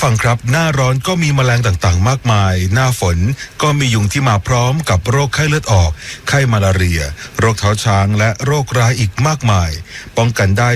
ฟังครับหน้าร้อนก็มีแมลงต่างๆมากมายหน้าฝนก็มียุงที่มาพร้อมกับโรคไข้เลือดออกไข้มาลาเรียโรคเท้าช้างและโรคร้ายอีกมากมายป้องกันได้